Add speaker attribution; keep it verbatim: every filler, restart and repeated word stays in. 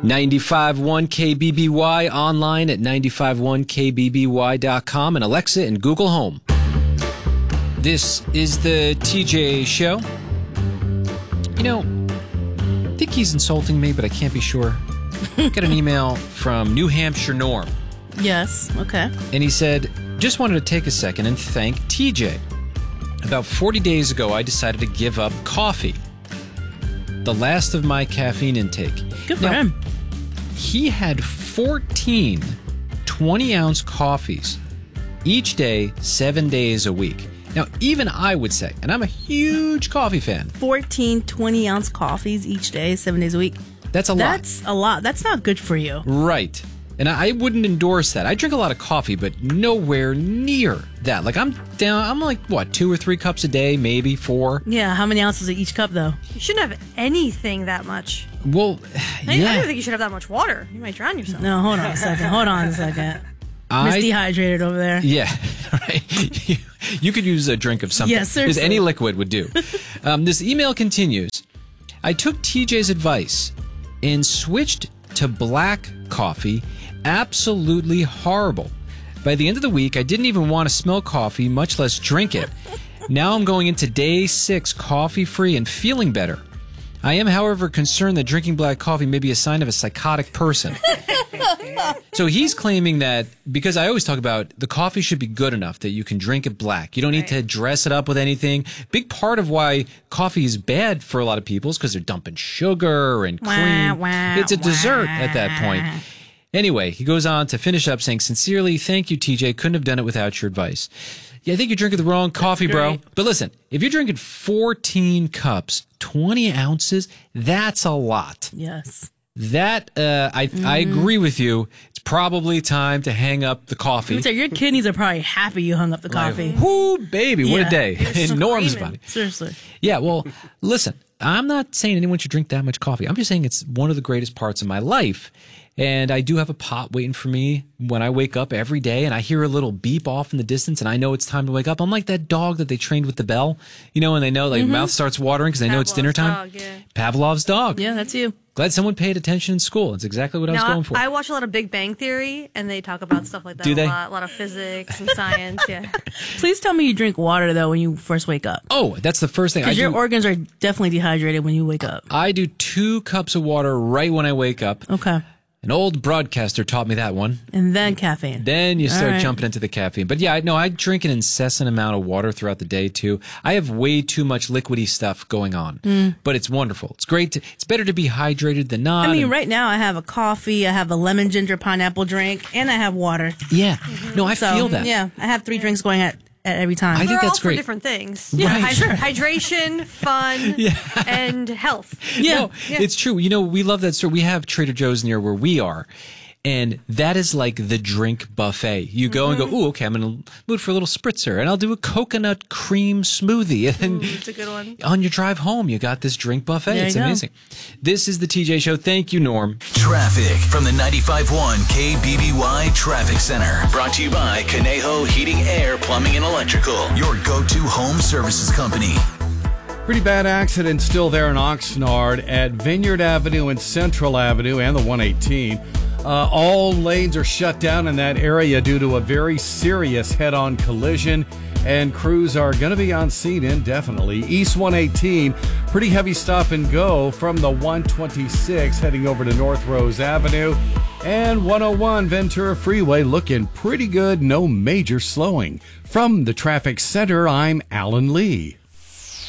Speaker 1: ninety-five point one K B B Y, online at ninety-five one K B B Y dot com, and Alexa and Google Home. This is the T J Show. You know, I think he's insulting me, but I can't be sure. Got an email from New Hampshire Norm.
Speaker 2: Yes, okay.
Speaker 1: And he said, just wanted to take a second and thank T J. About forty days ago, I decided to give up coffee. The last of my caffeine intake.
Speaker 2: Good for
Speaker 1: now,
Speaker 2: him.
Speaker 1: He had fourteen twenty-ounce coffees each day, seven days a week. Now, even I would say, and I'm a huge coffee fan.
Speaker 2: fourteen twenty-ounce coffees each day, seven days a week.
Speaker 1: That's a lot.
Speaker 2: That's a lot. That's not good for you.
Speaker 1: Right. And I wouldn't endorse that. I drink a lot of coffee, but nowhere near that. Like, I'm down, I'm like, what, two or three cups a day, maybe four?
Speaker 2: Yeah, how many ounces of each cup, though?
Speaker 3: You shouldn't have anything that much.
Speaker 1: Well,
Speaker 3: I,
Speaker 1: yeah.
Speaker 3: I don't think you should have that much water. You might drown yourself.
Speaker 2: No, hold on a second. Hold on a second.
Speaker 1: I,
Speaker 2: Miss Dehydrated over there.
Speaker 1: Yeah, right. you, you could use a drink of something.
Speaker 2: Yeah, seriously.
Speaker 1: Because any liquid would do. um, this email continues. I took T J's advice and switched to black coffee. Absolutely horrible. By the end of the week, I didn't even want to smell coffee, much less drink it. Now I'm going into day six coffee-free and feeling better. I am, however, concerned that drinking black coffee may be a sign of a psychotic person. So he's claiming that, because I always talk about the coffee should be good enough that you can drink it black. You don't need
Speaker 3: Right.
Speaker 1: to dress it up with anything. Big part of why coffee is bad for a lot of people is because they're dumping sugar and cream.
Speaker 2: Wah, wah,
Speaker 1: It's a dessert
Speaker 2: wah.
Speaker 1: at that point. Anyway, he goes on to finish up saying, sincerely, thank you, T J. Couldn't have done it without your advice. Yeah, I think you're drinking the wrong coffee, bro.
Speaker 2: great.
Speaker 1: But listen, if you're drinking fourteen cups, twenty ounces, that's a lot.
Speaker 2: Yes.
Speaker 1: That, uh, I
Speaker 2: Mm-hmm.
Speaker 1: I agree with you. It's probably time to hang up the coffee.
Speaker 2: So your kidneys are probably happy you hung up the coffee.
Speaker 1: Like, whoo, baby, what
Speaker 2: Yeah.
Speaker 1: a day. In Norm's
Speaker 3: screaming.
Speaker 1: body.
Speaker 2: Seriously.
Speaker 1: Yeah, well, listen, I'm not saying anyone should drink that much coffee. I'm just saying it's one of the greatest parts of my life. And I do have a pot waiting for me when I wake up every day, and I hear a little beep off in the distance, and I know it's time to wake up. I'm like that dog that they trained with the bell, you know, and they know, like,
Speaker 2: Mm-hmm.
Speaker 1: mouth starts watering because they know it's
Speaker 3: Pavlov's
Speaker 1: dinner time.
Speaker 3: dog, yeah.
Speaker 1: Pavlov's dog.
Speaker 2: Yeah, that's you.
Speaker 1: Glad someone paid attention in school. It's exactly what I was
Speaker 3: Now,
Speaker 1: going for.
Speaker 3: I watch a lot of Big Bang Theory, and they talk about stuff like that
Speaker 1: Do
Speaker 3: a
Speaker 1: they?
Speaker 3: lot. A lot of physics and science, yeah.
Speaker 2: Please tell me you drink water, though, when you first wake up.
Speaker 1: oh, that's the first thing I
Speaker 2: Because your
Speaker 1: do.
Speaker 2: organs are definitely dehydrated when you wake up.
Speaker 1: I do two cups of water right when I wake up.
Speaker 2: Okay.
Speaker 1: An old broadcaster taught me that one.
Speaker 2: And then caffeine.
Speaker 1: Then you
Speaker 2: All
Speaker 1: start
Speaker 2: right.
Speaker 1: jumping into the caffeine. But yeah, I no, I drink an incessant amount of water throughout the day too. I have way too much liquidy stuff going on,
Speaker 2: Mm.
Speaker 1: but it's wonderful. It's great. To, it's better to be hydrated than not.
Speaker 2: I mean,
Speaker 1: and-
Speaker 2: right now I have a coffee, I have a lemon ginger pineapple drink, and I have water.
Speaker 1: Yeah. No, I
Speaker 2: So,
Speaker 1: feel that.
Speaker 2: Yeah, I have three drinks going at, at every time.
Speaker 1: I think
Speaker 3: They're
Speaker 1: that's
Speaker 3: all for
Speaker 1: great.
Speaker 3: different things.
Speaker 1: Right.
Speaker 3: Hydra- hydration, fun, and health.
Speaker 2: yeah.
Speaker 1: No, it's true. You know, we love that store. We have Trader Joe's near where we are. And that is like the drink buffet. You go and go, ooh, okay, I'm in a mood for a little spritzer, and I'll do a coconut cream smoothie. And
Speaker 3: It's a good one.
Speaker 1: on your drive home, you got this drink buffet.
Speaker 2: There
Speaker 1: It's
Speaker 2: you go.
Speaker 1: amazing. This is the T J Show. Thank you, Norm.
Speaker 4: Traffic from the ninety-five point one K B B Y Traffic Center. Brought to you by Conejo Heating, Air, Plumbing, and Electrical. Your go-to home services company.
Speaker 5: Pretty bad accident still there in Oxnard at Vineyard Avenue and Central Avenue and the one eighteen. Uh, all lanes are shut down in that area due to a very serious head-on collision, and crews are going to be on scene indefinitely. East one eighteen, pretty heavy stop and go from the one twenty-six heading over to North Rose Avenue. And one oh one Ventura Freeway looking pretty good, no major slowing. From the traffic center, I'm Alan Lee.